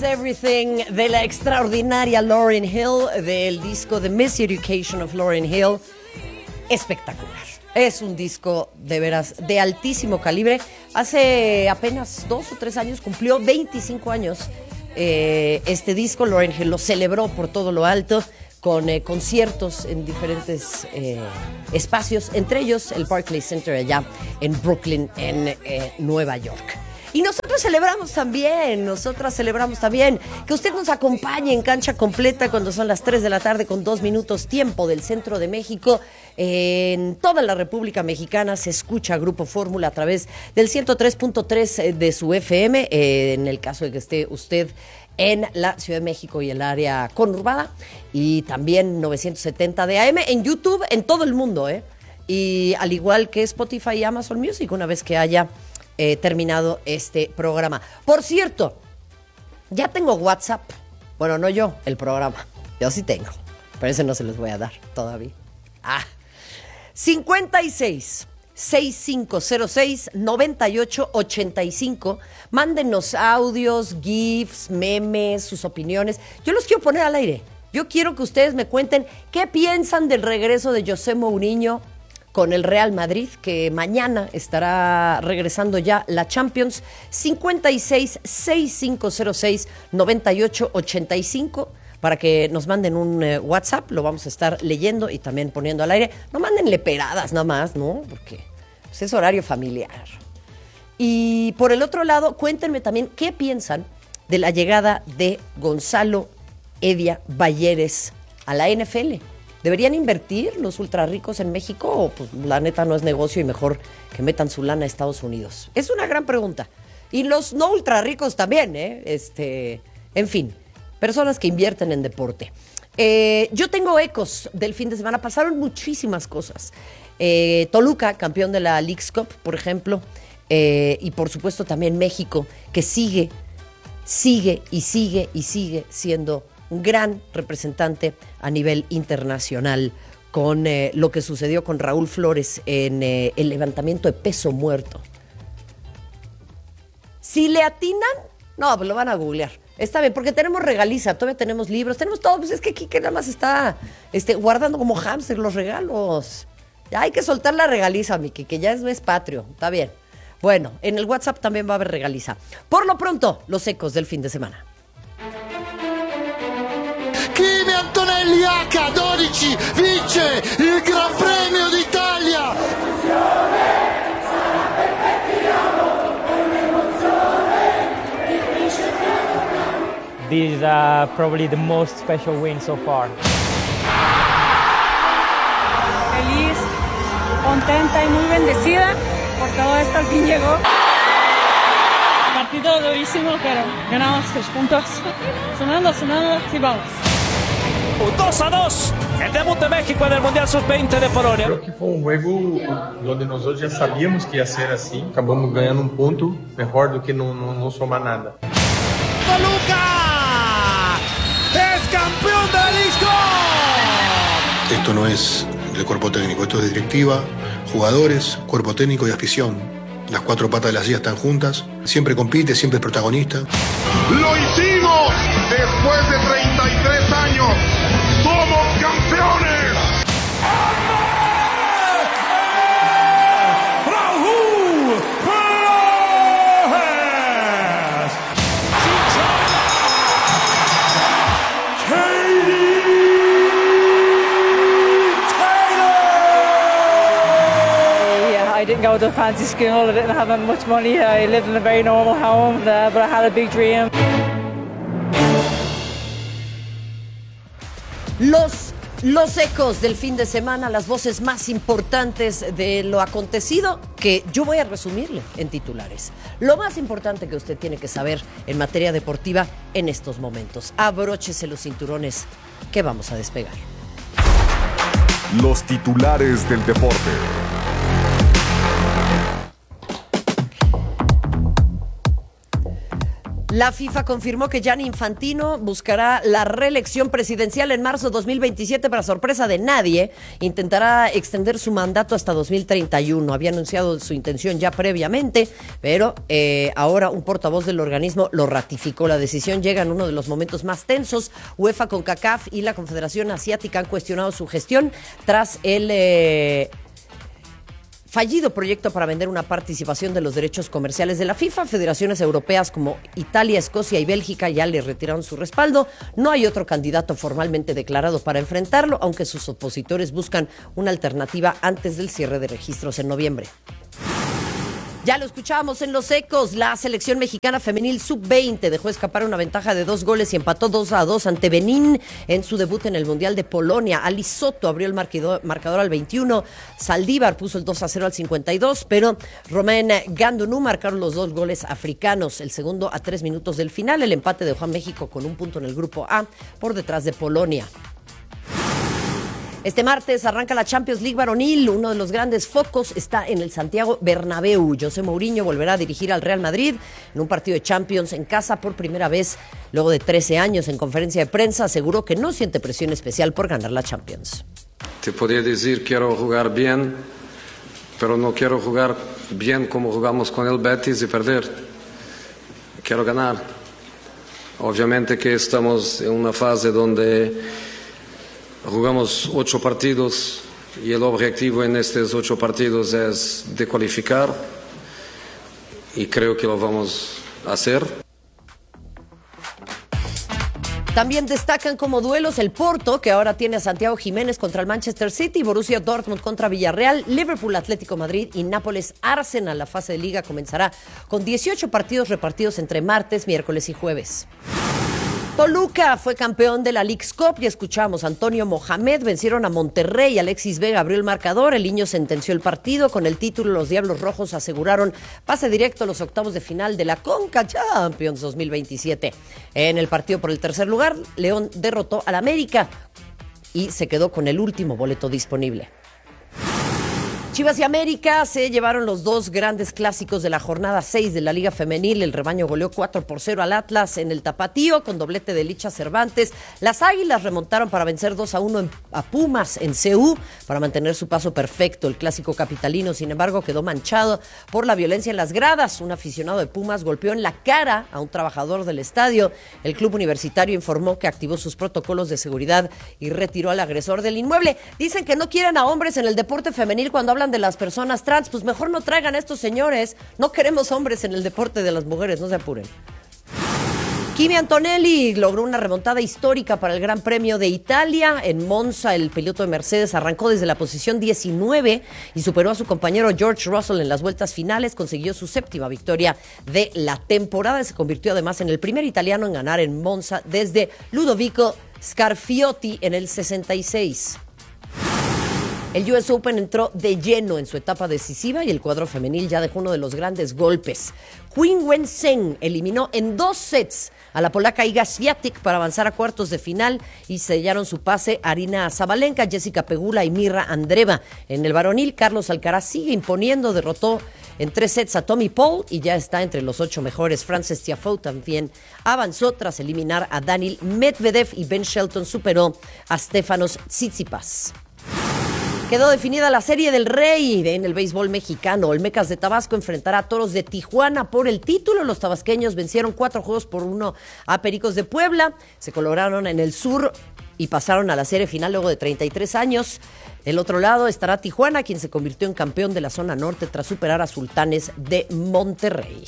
is Everything de la extraordinaria Lauryn Hill, del disco The Miseducation of Lauryn Hill. Espectacular. Es un disco de veras de altísimo calibre. Hace apenas 2 o 3 años cumplió 25 años este disco. Lauryn Hill lo celebró por todo lo alto con conciertos en diferentes espacios, entre ellos el Barclays Center allá en Brooklyn, en Nueva York. Y nosotras celebramos también que usted nos acompañe en Cancha Completa cuando son las 3 de la tarde con 2 minutos tiempo del centro de México. En toda la República Mexicana se escucha Grupo Fórmula a través del 103.3 de su FM, en el caso de que esté usted en la Ciudad de México y el área conurbada, y también 970 de AM en YouTube en todo el mundo, y al igual que Spotify y Amazon Music una vez que haya terminado este programa. Por cierto, ya tengo WhatsApp. Bueno, no yo, el programa. Yo sí tengo, pero ese no se los voy a dar todavía. 56 6506 9885. Mándenos audios, GIFs, memes, sus opiniones. Yo los quiero poner al aire. Yo quiero que ustedes me cuenten qué piensan del regreso de José Mourinho con el Real Madrid, que mañana estará regresando ya la Champions. 56 6506 9885 para que nos manden un WhatsApp, lo vamos a estar leyendo y también poniendo al aire. No mándenle peradas nada más, ¿no? Porque pues, es horario familiar. Y por el otro lado, cuéntenme también qué piensan de la llegada de Gonzalo Edia Balleres a la NFL. ¿Deberían invertir los ultrarricos en México o pues la neta no es negocio y mejor que metan su lana a Estados Unidos? Es una gran pregunta. Y los no ultrarricos también, en fin, personas que invierten en deporte. Yo tengo ecos del fin de semana, pasaron muchísimas cosas. Toluca, campeón de la Leagues Cup, por ejemplo, y por supuesto también México, que sigue siendo un gran representante a nivel internacional con lo que sucedió con Raúl Flores en el levantamiento de peso muerto. Si le atinan, no, pues lo van a googlear. Está bien, porque tenemos regaliza, todavía tenemos libros, tenemos todo. Pues es que Kike nada más está guardando como hámster los regalos. Ya hay que soltar la regaliza, mi Kike, ya no es patrio, está bien. Bueno, en el WhatsApp también va a haber regaliza. Por lo pronto, los ecos del fin de semana. Kimi Antonelli H12 vince il Gran Premio d'Italia. This is probably the most special win so far. Feliz, contenta y muy bendecida por todo esto, al fin llegó. Partido durísimo, pero ganamos 3 puntos. Sonando, sí vamos. 2-2, el debut de México en el Mundial Sub-20 de Polonia. Creo que foi juego donde nosotros ya sabíamos que ia ser así. Acabamos ganhando punto, mejor do que no somar nada. ¡Toluca! ¡Es campeón de la Leagues Cup! Esto no es del cuerpo técnico, esto es de directiva, jugadores, cuerpo técnico y afición. Las 4 patas de la silla están juntas, siempre compite, siempre es protagonista. Lo hicimos después de 33 años. ¡Somos campeones! ¡Raúl Flores! Katie Taylor! Yeah, I didn't go to a fancy school, I didn't have much money, I lived in a very normal home, but I had a big dream. Los ecos del fin de semana, las voces más importantes de lo acontecido, que yo voy a resumirle en titulares. Lo más importante que usted tiene que saber en materia deportiva en estos momentos. Abróchese los cinturones, que vamos a despegar. Los titulares del deporte. La FIFA confirmó que Gianni Infantino buscará la reelección presidencial en marzo de 2027 para sorpresa de nadie. Intentará extender su mandato hasta 2031. Había anunciado su intención ya previamente, pero ahora un portavoz del organismo lo ratificó. La decisión llega en uno de los momentos más tensos. UEFA, CONCACAF y la Confederación Asiática han cuestionado su gestión tras el fallido proyecto para vender una participación de los derechos comerciales de la FIFA. Federaciones europeas como Italia, Escocia y Bélgica ya le retiraron su respaldo. No hay otro candidato formalmente declarado para enfrentarlo, aunque sus opositores buscan una alternativa antes del cierre de registros en noviembre. Ya lo escuchábamos en los ecos, la selección mexicana femenil sub-20 dejó escapar una ventaja de 2 goles y empató 2-2 ante Benín en su debut en el Mundial de Polonia. Ali Soto abrió el marcador al 21, Saldívar puso el 2-0 al 52, pero Romain Gandunú marcaron los 2 goles africanos. El segundo a 3 minutos del final. El empate dejó a México con un punto en el grupo A por detrás de Polonia. Este martes arranca la Champions League varonil. Uno de los grandes focos está en el Santiago Bernabéu. José Mourinho volverá a dirigir al Real Madrid en un partido de Champions en casa por primera vez luego de 13 años. En conferencia de prensa aseguró que no siente presión especial por ganar la Champions. Te podría decir quiero jugar bien, pero no quiero jugar bien como jugamos con el Betis y perder. Quiero ganar. Obviamente que estamos en una fase donde jugamos 8 partidos y el objetivo en estos 8 partidos es de cualificar y creo que lo vamos a hacer. También destacan como duelos el Porto, que ahora tiene a Santiago Jiménez contra el Manchester City, Borussia Dortmund contra Villarreal, Liverpool Atlético Madrid y Nápoles Arsenal. La fase de liga comenzará con 18 partidos repartidos entre martes, miércoles y jueves. Toluca fue campeón de la Leagues Cup y escuchamos a Antonio Mohamed, vencieron a Monterrey, Alexis Vega abrió el marcador, el Niño sentenció el partido, con el título los Diablos Rojos aseguraron pase directo a los octavos de final de la Conca Champions 2027. En el partido por el tercer lugar, León derrotó al América y se quedó con el último boleto disponible. Chivas y América se llevaron los 2 grandes clásicos de la jornada 6 de la Liga Femenil. El rebaño goleó 4-0 al Atlas en el Tapatío con doblete de Licha Cervantes. Las Águilas remontaron para vencer 2-1 a Pumas en CU para mantener su paso perfecto. El clásico capitalino, sin embargo, quedó manchado por la violencia en las gradas. Un aficionado de Pumas golpeó en la cara a un trabajador del estadio. El club universitario informó que activó sus protocolos de seguridad y retiró al agresor del inmueble. Dicen que no quieren a hombres en el deporte femenil cuando hablan de las personas trans, pues mejor no traigan a estos señores. No queremos hombres en el deporte de las mujeres, no se apuren. Kimi Antonelli logró una remontada histórica para el Gran Premio de Italia. En Monza, el piloto de Mercedes arrancó desde la posición 19 y superó a su compañero George Russell en las vueltas finales. Consiguió su 7ª victoria de la temporada. Se convirtió además en el primer italiano en ganar en Monza desde Ludovico Scarfiotti en el 66. El US Open entró de lleno en su etapa decisiva y el cuadro femenil ya dejó uno de los grandes golpes. Qin Wen-sen eliminó en 2 sets a la polaca Iga Swiatek para avanzar a cuartos de final y sellaron su pase Arina Sabalenka, Jessica Pegula y Mirra Andreeva. En el varonil, Carlos Alcaraz sigue imponiendo, derrotó en 3 sets a Tommy Paul y ya está entre los 8 mejores. Frances Tiafoe también avanzó tras eliminar a Daniil Medvedev y Ben Shelton superó a Stefanos Tsitsipas. Quedó definida la Serie del Rey en el béisbol mexicano. Olmecas de Tabasco enfrentará a Toros de Tijuana por el título. Los tabasqueños vencieron 4-1 a Pericos de Puebla. Se coloraron en el sur y pasaron a la serie final luego de 33 años. Del otro lado estará Tijuana, quien se convirtió en campeón de la zona norte tras superar a Sultanes de Monterrey.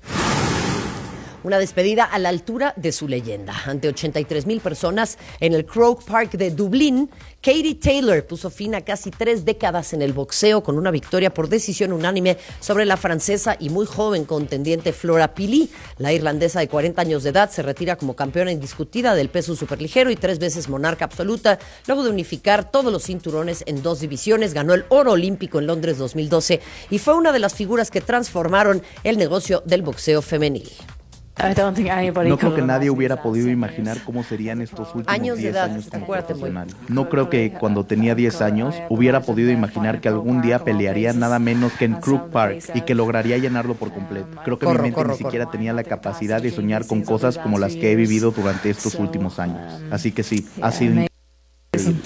Una despedida a la altura de su leyenda. Ante 83,000 personas en el Croke Park de Dublín, Katie Taylor puso fin a casi 3 décadas en el boxeo con una victoria por decisión unánime sobre la francesa y muy joven contendiente Flora Pili. La irlandesa de 40 años de edad se retira como campeona indiscutida del peso superligero y 3 veces monarca absoluta. Luego de unificar todos los cinturones en 2 divisiones, ganó el oro olímpico en Londres 2012 y fue una de las figuras que transformaron el negocio del boxeo femenil. No creo que nadie hubiera podido imaginar cómo serían estos últimos 10 años como profesional. No creo que cuando tenía 10 años hubiera podido imaginar que algún día pelearía nada menos que en Crook Park y que lograría llenarlo por completo. Creo que mi mente ni siquiera tenía la capacidad de soñar con cosas como las que he vivido durante estos últimos años. Así que sí, ha sido increíble.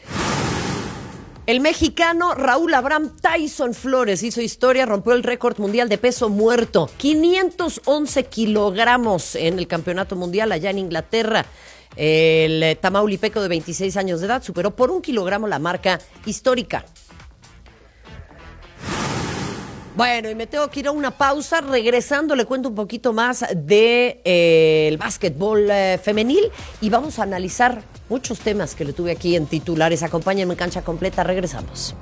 El mexicano Raúl Abraham Tyson Flores hizo historia, rompió el récord mundial de peso muerto, 511 kilogramos en el campeonato mundial allá en Inglaterra. El tamaulipeco de 26 años de edad superó por 1 kilogramo la marca histórica. Bueno, y me tengo que ir a una pausa. Regresando, le cuento un poquito más de el básquetbol femenil y vamos a analizar muchos temas que le tuve aquí en titulares. Acompáñenme en Cancha Completa. Regresamos.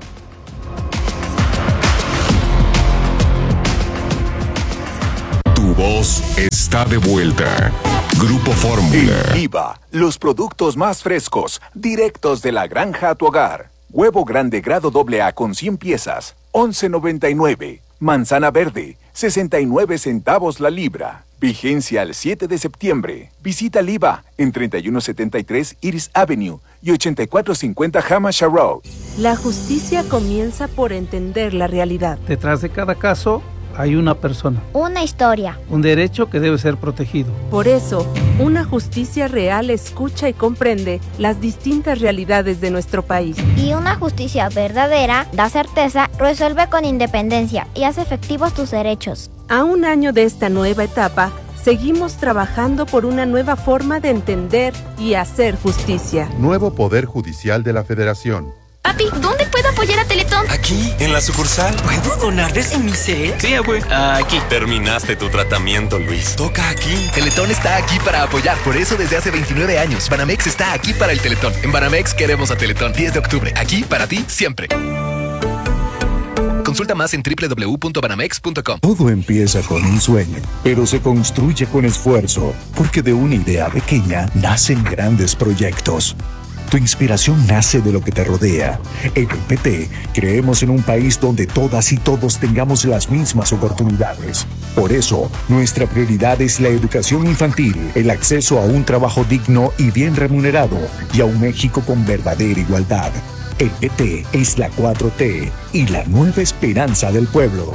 Tu voz está de vuelta. Grupo Fórmula. Viva los productos más frescos, directos de la granja a tu hogar. Huevo grande grado AA con 100 piezas, $11.99. Manzana verde, 69 centavos la libra. Vigencia al 7 de septiembre. Visita Liva en 3173 Iris Avenue y 8450 Hamasha Road. La justicia comienza por entender la realidad. Detrás de cada caso hay una persona. Una historia. Un derecho que debe ser protegido. Por eso, una justicia real escucha y comprende las distintas realidades de nuestro país. Y una justicia verdadera da certeza, resuelve con independencia y hace efectivos tus derechos. A un año de esta nueva etapa, seguimos trabajando por una nueva forma de entender y hacer justicia. Nuevo Poder Judicial de la Federación. Papi, ¿dónde puedo apoyar a Teletón? Aquí, en la sucursal. ¿Puedo donar desde mi cel? Sí, abue. Aquí. Terminaste tu tratamiento, Luis. Toca aquí. Teletón está aquí para apoyar. Por eso desde hace 29 años, Banamex está aquí para el Teletón. En Banamex queremos a Teletón. 10 de octubre. Aquí para ti, siempre. Consulta más en www.banamex.com. Todo empieza con un sueño, pero se construye con esfuerzo, porque de una idea pequeña nacen grandes proyectos. Tu inspiración nace de lo que te rodea. En el PT creemos en un país donde todas y todos tengamos las mismas oportunidades. Por eso, nuestra prioridad es la educación infantil, el acceso a un trabajo digno y bien remunerado, y a un México con verdadera igualdad. El PT es la 4T y la nueva esperanza del pueblo.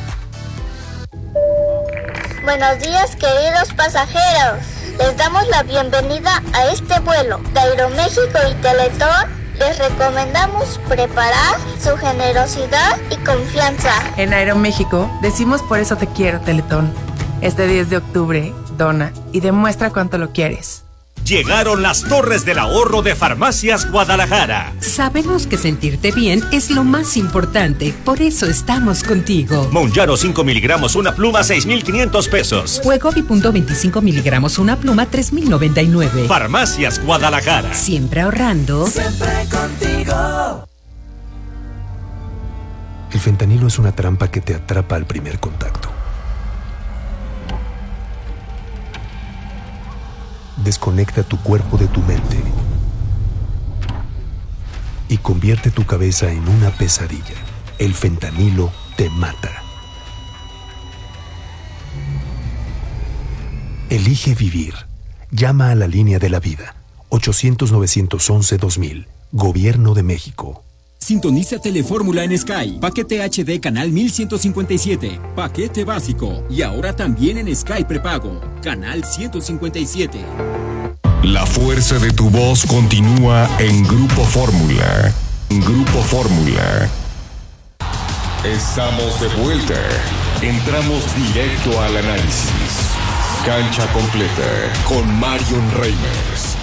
Buenos días, queridos pasajeros. Les damos la bienvenida a este vuelo de Aeroméxico y Teletón. Les recomendamos preparar su generosidad y confianza. En Aeroméxico decimos por eso te quiero, Teletón. Este 10 de octubre, dona y demuestra cuánto lo quieres. Llegaron las torres del ahorro de Farmacias Guadalajara. Sabemos que sentirte bien es lo más importante, por eso estamos contigo. Monjaro 5 miligramos una pluma, 6,500 pesos. Wegovy punto 25 miligramos una pluma, 3,099. Farmacias Guadalajara. Siempre ahorrando. Siempre contigo. El fentanilo es una trampa que te atrapa al primer contacto. Desconecta tu cuerpo de tu mente y convierte tu cabeza en una pesadilla. El fentanilo te mata. Elige vivir. Llama a la línea de la vida. 800-911-2000. Gobierno de México. Sintoniza Telefórmula en Sky. Paquete HD canal 1157. Paquete básico. Y ahora también en Sky prepago. Canal 157. La fuerza de tu voz continúa en Grupo Fórmula. Grupo Fórmula. Estamos de vuelta. Entramos directo al análisis. Cancha completa con Marion Reimers.